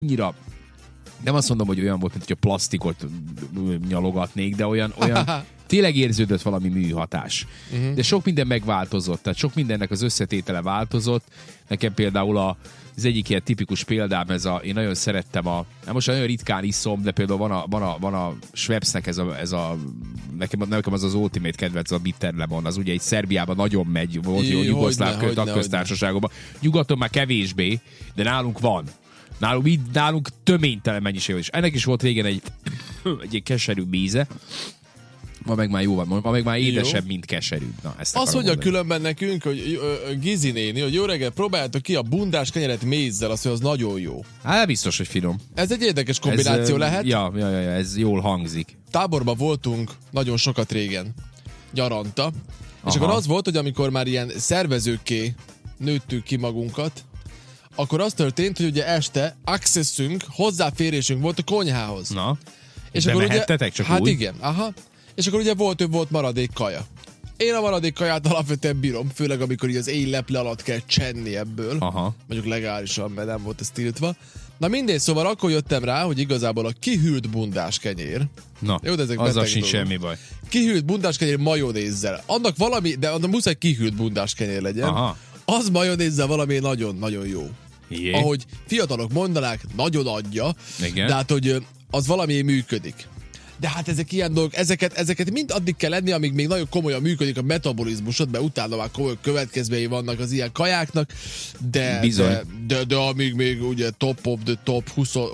annyira, nem azt mondom, hogy olyan volt, mint hogy a plastikot nyalogatnék, de olyan tényleg érződött valami műhatás. De sok minden megváltozott, tehát sok mindennek az összetétele változott. Nekem például az egyik ilyen tipikus példám, én nagyon szerettem most nagyon ritkán iszom, de például van a Schweppesnek nekem az Ultimate kedvenc, a Bitter Lemon, az ugye egy Szerbiában nagyon megy, volt jó jugoszláv tagköztársaságokban. Nyugaton már kevésbé, de nálunk van. Nálunk töménytelen mennyiség van, és ennek is volt régen egy keserű íze. Ma meg már jó van, ma meg már édesebb, mint keserű. Na, azt mondja különben nekünk, hogy Gizi néni, hogy jó reggel, próbáljátok ki a bundás kenyeret mézzel, azt mondja, az nagyon jó. Hát biztos, hogy finom. Ez egy érdekes kombináció lehet. Ja, ez jól hangzik. Táborban voltunk nagyon sokat régen, nyaranta, és akkor az volt, hogy amikor már ilyen szervezőkké nőttük ki magunkat, akkor az történt, hogy ugye este accessünk, hozzáférésünk volt a konyhához. Na, és akkor mehettetek csak hát úgy? Igen, és akkor ugye volt maradék kaja. Én a maradék kaját alapvetően bírom, főleg amikor így az éjleple alatt kell csenni ebből. Mondjuk legálisan, mert nem volt ez tiltva. Na mindegy, szóval akkor jöttem rá, hogy igazából a kihűlt bundás kenyér. Na, jó, de azzal sincs semmi baj. Kihűlt bundás kenyér majonézzel. Annak valami, de annak muszáj kihűlt bundás kenyér legyen. Az majonézzel valami nagyon-nagyon jó. Jé. Ahogy fiatalok mondanák, nagyon adja. Igen. De hát, hogy az valami működik. De hát ezek ilyen dolgok, ezeket mind addig kell lenni, amíg még nagyon komolyan működik a metabolizmusod, mert utána már komoly következményei vannak az ilyen kajáknak, de amíg még ugye top of the top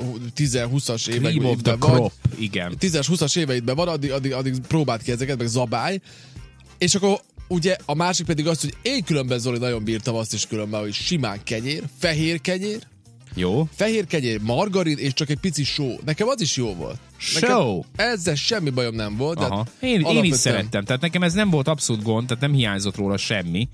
10-20-as éveidben van. Igen. 10-20-as éveidben van, addig próbáld ki ezeket, meg zabálj. És akkor ugye a másik pedig az, hogy én különben, Zoli, nagyon bírtam azt is különben, hogy simán kenyér, fehér kenyér. Jó. Fehér kenyér, margarin és csak egy pici só. Nekem az is jó volt. Só? Ezzel semmi bajom nem volt. Én is szerettem. Tehát nekem ez nem volt abszolút gond, tehát nem hiányzott róla semmi.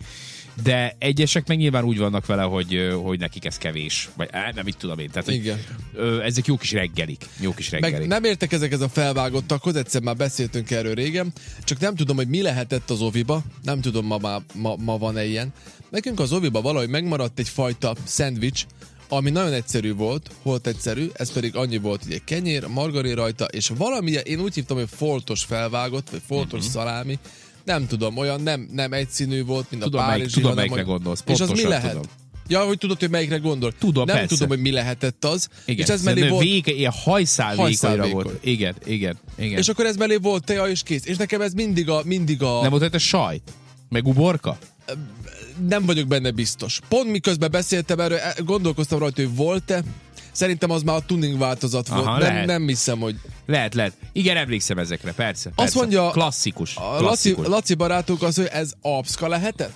De egyesek meg nyilván úgy vannak vele, hogy nekik ez kevés. Vagy nem, mit tudom én. Tehát, igen. Ezek jó kis reggelik. Meg nem értek ezekhez a felvágottakhoz, egyszer már beszéltünk erről régen, csak nem tudom, hogy mi lehetett az oviba. Nem tudom, ma van-e ilyen. Nekünk az oviba valahogy megmaradt egyfajta szendvics, ami nagyon egyszerű volt egyszerű, ez pedig annyi volt, hogy egy kenyér, margarin rajta, és valami, én úgy hívtam, hogy foltos felvágott, vagy foltos szalámi, nem tudom, olyan nem egyszínű volt, mint tudom, a párizsi. Tudom, melyikre gondolsz. És az mi lehet? Tudom. Ja, hogy tudod, hogy melyikre gondol. Tudom, nem persze. tudom, hogy mi lehetett az. Igen, és ez mellé volt... ilyen hajszál volt. Igen. És akkor ez mellé volt teja és kész. És nekem ez mindig a... Nem volt egy sajt? Meg uborka? Nem vagyok benne biztos. Pont miközben beszéltem erről, gondolkoztam rajta, hogy volt-e. Szerintem az már a tuning változat volt. Nem hiszem, hogy... Lehet. Igen, emlékszem ezekre, persze. Azt mondja... Klasszikus. Laci barátunk az, hogy ez alpszka lehetett?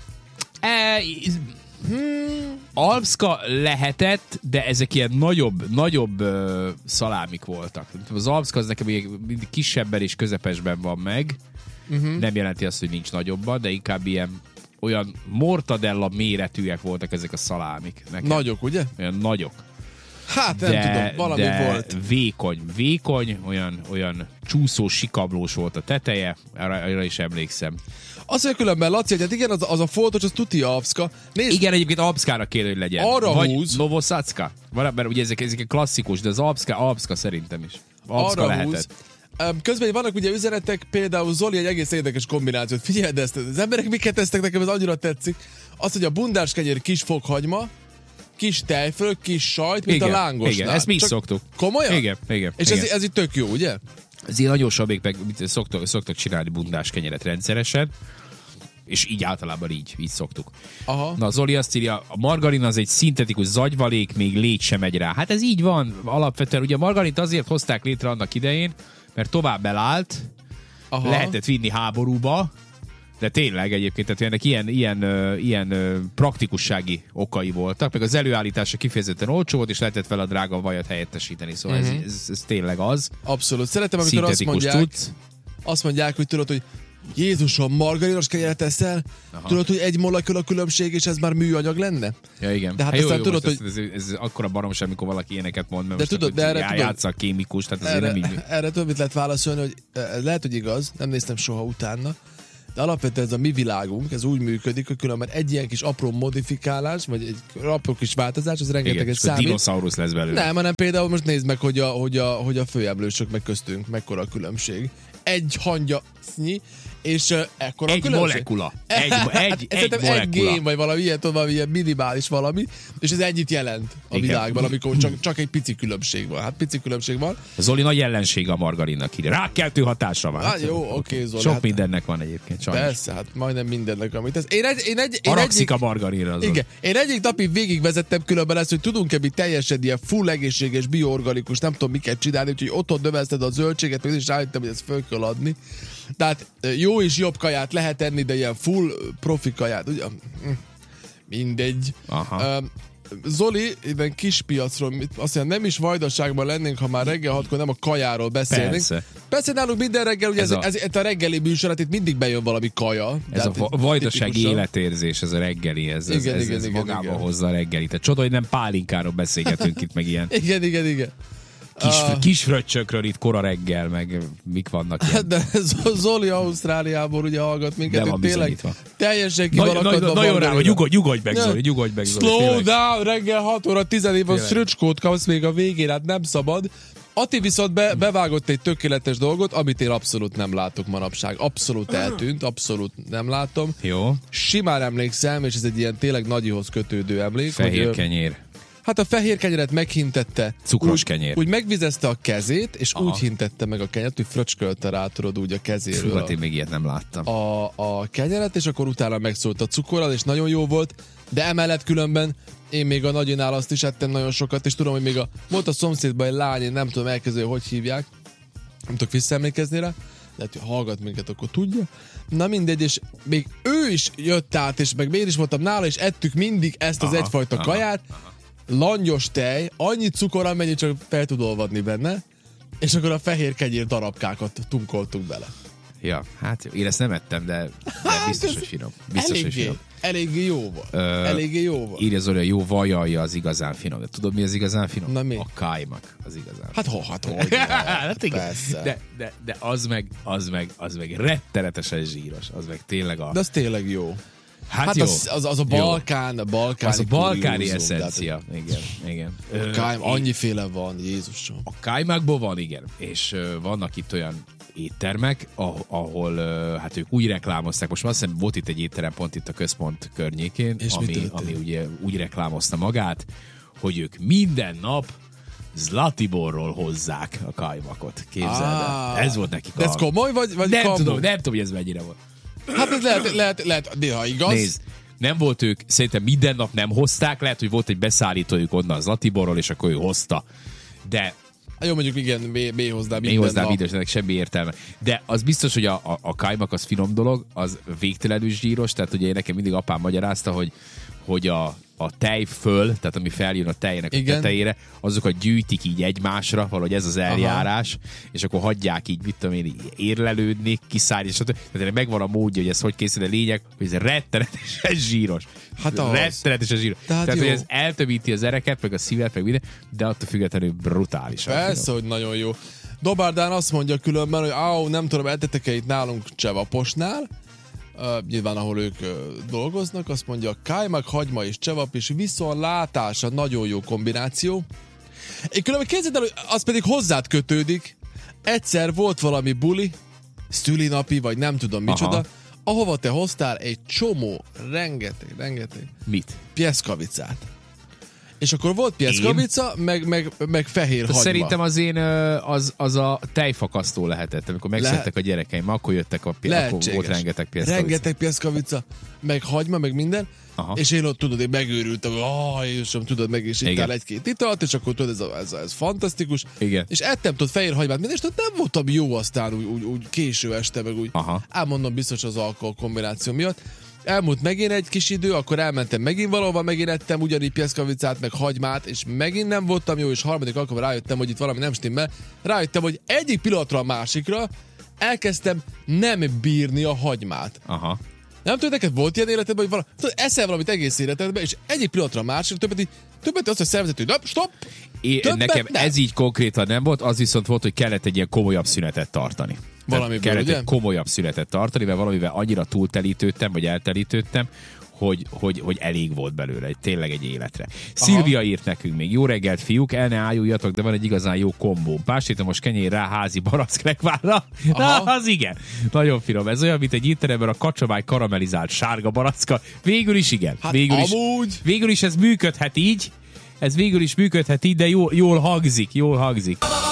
Alpszka lehetett, de ezek ilyen nagyobb szalámik voltak. Az alpszka az nekem mindig kisebben és közepesben van meg. Nem jelenti azt, hogy nincs nagyobban, de inkább ilyen olyan mortadella méretűek voltak ezek a szalámik. Nekem. Nagyok, ugye? Olyan nagyok. Hát nem tudom, valami volt. Vékony, olyan csúszós, sikablós volt a teteje, arra is emlékszem. Azt mondja különben, Laci, hogy hát igen, az a foltos, az tuti alpszka. Igen, egyébként alpszkára kéne, hogy legyen. Arra vagy húz. Novoszacka. Mert ugye ezek klasszikus, de az alpszka szerintem is. Alpszka arra lehetett. Húz. Közben vannak ugye üzenetek, például Zoli egy egész érdekes kombinációt. Figyeld ezt, az emberek miket tesznek, nekem ez annyira tetszik. Az, hogy a bundás kenyér kis fokhagyma, kis tejföl, kis sajt, mint a lángosnál. Igen, ezt mi is szoktuk. Komolyan? Igen. És ez itt tök jó, ugye? Ez ilyen nagyon sabék, meg szoktak csinálni bundás kenyeret rendszeresen, és így általában így szoktuk. Aha. Na, Zoli azt írja, a margarin az egy szintetikus zagyvalék, még légy sem megy rá. Hát ez így van, alapvetően. Ugye a margarint azért hozták létre annak idején, mert tovább elállt, lehetett vinni háborúba, de tényleg egyébként, tehát ennek ilyen praktikussági okai voltak, meg az előállítása kifejezetten olcsó volt, és lehetett vele a drága vajat helyettesíteni, szóval ez tényleg az. Abszolút. Szeretem, amikor azt mondják, hogy tudod, hogy Jézusom, margarinos kenyeret eszel? Tudod, hogy egy molekula különbség, és ez már műanyag lenne? Ja, igen. De hát aztán tudod, hogy... Ez akkora baromság, amikor valaki ilyeneket mond, mert de most tudod, játsza a kémikus, tehát azért nem így... Erre több mit lehet válaszolni, hogy lehet, hogy igaz, nem néztem soha utána, de alapvetően ez a mi világunk, ez úgy működik, hogy különben egy ilyen kis apró modifikálás, vagy egy apró kis változás, az rengeteget számít. Dinoszaurusz lesz belőle. Nem, hanem például most nézd meg, hogy a főemlősök meg köztünk mekkora a különbség. Egy hangyasznyi, és ekkora egy különbség. Molekula. Egy molekula. Egy gén, vagy valami ilyen minimális valami, és ez ennyit jelent a világban, amikor csak egy pici különbség van. Hát pici különbség van. Zoli nagy ellensége a margarinnak ide. Rákkeltő hatásra van. Hát jó, oké, Zoli. Sok mindennek van egyébként. Sajnos. Persze, hát majdnem mindennek, amit ez. Haragszik a margarinra azon. Igen. Én egyik napig végigvezettem különben ezt, hogy tudunk-e mi teljesen ilyen full egészséges, bioorganikus, nem tudom miket csinálni, úgyhogy otthon növelszed a zöldséget, meg is rájöttem, hogy ezt föl kell adni. Tehát jó és jobb kaját lehet enni, de ilyen full profi kaját, ugye? Mindegy. Zoli, ilyen kispiacról, azt mondja, nem is vajdaságban lennénk, ha már reggel 6-kor nem a kajáról beszélnénk. Persze nálunk minden reggel, ugye ez a reggeli műsorat, itt mindig bejön valami kaja. Ez a vajdasági életérzés, ez a reggeli, ez magába hozza a reggeli. Tehát csoda, hogy nem pálinkáról beszélgetünk itt, meg ilyen. Igen. Kis fröccsökről itt kora reggel, meg mik vannak ilyen. De Zoli Ausztráliából ugye hallgat minket, hogy tényleg teljesen kivalakadva. Nagyon rá, nyugodj meg, Zoli, nyugodj meg, Zoli. Slow down, reggel 6 óra 10 év, sröcskót kapsz még a végén, hát nem szabad. Ati viszont bevágott egy tökéletes dolgot, amit én abszolút nem látok manapság. Abszolút eltűnt, abszolút nem látom. Jó. Simán emlékszem, és ez egy ilyen tényleg nagyihoz kötődő emlék. Fehér kenyér. Hát a fehér kenyeret meghintette. Cukros kenyér. Úgy megvizezte a kezét, és úgy hintette meg a kenyeret, hogy fröcskölte rá, tudod, úgy a kezéről. Én még ilyet nem láttam. A kenyeret, és akkor utána megszólt a cukorral, és nagyon jó volt, de emellett különben én még a nagyinál azt is ettem nagyon sokat, és tudom, hogy még volt a szomszédban egy lány, én nem tudom elkezdeni, hogy hívják, nem tudok visszaemlékezni rá, lehet, hogy hallgat minket, akkor tudja. Na mindegy, és még ő is jött át, és meg én is voltam nála, és ettük mindig ezt az egyfajta kaját, langyos tej, annyi cukor, amennyi csak fel tud olvadni benne, és akkor a fehér kenyér darabkákat tunkoltunk bele. Ja, hát én ezt nem ettem, de biztos, hogy finom. Eléggé jó volt. Eléggé jó volt. Írja Zoli, a jó vajalja az igazán finom. De tudod, mi az igazán finom? Na mi? A kájmak az igazán finom. Hát hogy? Persze. De az meg rettenetesen zsíros. Az meg tényleg De az tényleg jó. Hát jó. Az a balkáni az a balkáni eszencia. Igen. Annyiféle van, Jézusom. A kájmákból van, igen. És vannak itt olyan éttermek, ahol hát ők úgy reklámozták, most azt hiszem volt itt egy étterem pont itt a központ környékén, ami ugye úgy reklámozta magát, hogy ők minden nap Zlatiborról hozzák a kájmakot. Képzeld el. Ez volt nekik. De ez komoly, vagy nem tudom, hogy ez mennyire volt. Hát ez lehet, néha igaz. Nézd, nem volt ők, szerintem minden nap nem hozták, lehet, hogy volt egy beszállítójuk onnan Zlatiborról, és akkor ő hozta. De jó, mondjuk igen, méhoznál minden nap. Semmi értelme. De az biztos, hogy a kájmak az finom dolog, az végtelenül zsíros, tehát ugye nekem mindig apám magyarázta, hogy a tej föl, tehát ami feljön a tejnek a tetejére, azokat gyűjtik így egymásra, valahogy ez az eljárás, és akkor hagyják így, mit tudom én, érlelődni, kiszállni, és tehát megvan a módja, hogy ez hogy készül, a lényeg, hogy ez rettenetesen zsíros. Hát rettenetesen zsíros. Tehát hogy ez eltömíti az ereket, meg a szívet, meg minden, de attól függetlenül brutális. Persze, hogy nagyon jó. Dobárdán azt mondja különben, hogy nem tudom, ettetek-e itt nálunk Csevaposnál, nyilván ahol ők dolgoznak, azt mondja, kájmak, hagyma és csevap, és viszonlátása nagyon jó kombináció. Én különben képzeld el, hogy az pedig hozzád kötődik. Egyszer volt valami buli, szülinapi, vagy nem tudom micsoda, ahova te hoztál egy csomó, rengeteg. Mit? Pieszkavicát. És akkor volt pieszkavica, meg fehér hagyma. Szerintem az a tejfakasztó lehetett, amikor megszülettek a gyerekeim, akkor jöttek akkor volt rengeteg pieszkavica. Rengeteg pieszkavica, meg hagyma, meg minden. És én ott tudod, én megőrültem, Jézusom, tudod, meg is ittál egy-két italt, és akkor tudod, ez fantasztikus. Igen. És ettem tudod fehér hagymát, minden, és tudod, nem voltam jó aztán úgy késő este, meg úgy. Elmondom biztos az alkohol kombináció miatt. Elmúlt megint egy kis idő, akkor elmentem megint valahova, megint ettem ugyanígy pieszkavicát, meg hagymát, és megint nem voltam jó, és harmadik alkalommal rájöttem, hogy itt valami nem stimmel. Rájöttem, hogy egyik pillanatra a másikra elkezdtem nem bírni a hagymát. Nem tudom, neked volt ilyen életedben, hogy eszel valamit egész életedben, és egyik pillanatra a másikra, többet azt a szervezet, hogy stop! Nekem ez így konkrétan nem volt, az viszont volt, hogy kellett egy ilyen komolyabb szünetet tartani. Valamiből, kellett ugye? egy komolyabb születet tartani, mert valamivel annyira túltelítődtem, vagy eltelítődtem, hogy elég volt belőle, tényleg egy életre. Szilvia írt nekünk még: jó reggelt, fiúk, el ne ájuljatok, de van egy igazán jó kombó. Pástétomos kenyér rá házi baracklegvárra. Na, az igen. Nagyon finom. Ez olyan, mint egy étteremben a kacsamáj karamellizált sárga baracka. Végül is igen. Hát végül is ez működhet így. Ez végül is működhet így, de jól hangzik.